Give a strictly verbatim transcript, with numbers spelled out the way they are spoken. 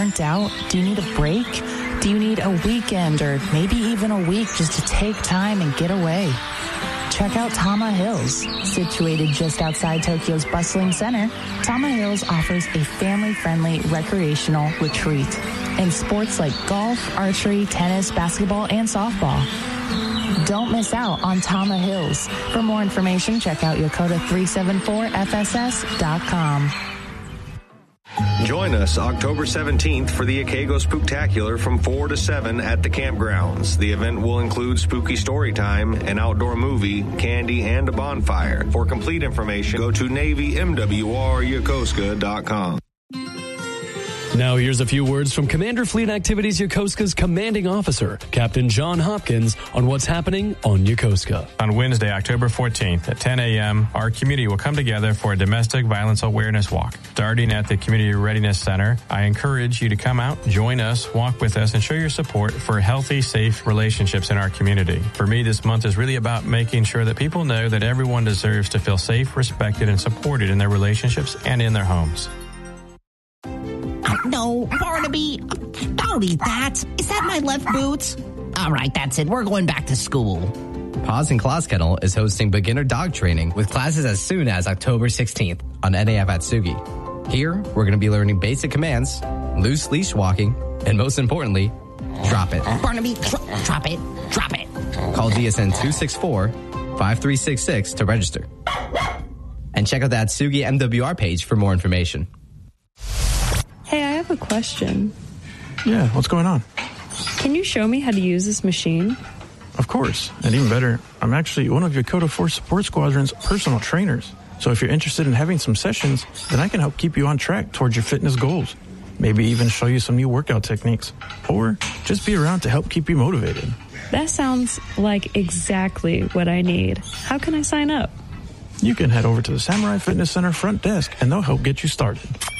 burnt out? Do you need a break? Do you need a weekend or maybe even a week just to take time and get away? Check out Tama Hills. Situated just outside Tokyo's bustling center, Tama Hills offers a family-friendly recreational retreat in sports like golf, archery, tennis, basketball, and softball. Don't miss out on Tama Hills. For more information, check out Yokota three seven four F S S dot com. Join us October seventeenth for the Akego Spooktacular from four to seven at the campgrounds. The event will include spooky story time, an outdoor movie, candy, and a bonfire. For complete information, go to Navy M W R Yokosuka dot com. Now here's a few words from Commander Fleet Activities Yokosuka's commanding officer, Captain John Hopkins, on what's happening on Yokosuka. On Wednesday, October fourteenth at ten a.m., our community will come together for a domestic violence awareness walk. Starting at the Community Readiness Center, I encourage you to come out, join us, walk with us, and show your support for healthy, safe relationships in our community. For me, this month is really about making sure that people know that everyone deserves to feel safe, respected, and supported in their relationships and in their homes. No, Barnaby, don't eat that. Is that my left boot? All right, that's it. We're going back to school. Paws and Claws Kennel is hosting beginner dog training with classes as soon as October sixteenth on N A F Atsugi. Here, we're going to be learning basic commands, loose leash walking, and most importantly, drop it. Barnaby, dr- drop it, drop it. Call D S N two six four, five three six six to register. And check out the Atsugi M W R page for more information. Hey, I have a question. Yeah, what's going on? Can you show me how to use this machine? Of course, and even better, I'm actually one of Yokota Force Support Squadron's personal trainers. So if you're interested in having some sessions, then I can help keep you on track towards your fitness goals. Maybe even show you some new workout techniques. Or just be around to help keep you motivated. That sounds like exactly what I need. How can I sign up? You can head over to the Samurai Fitness Center front desk, and they'll help get you started.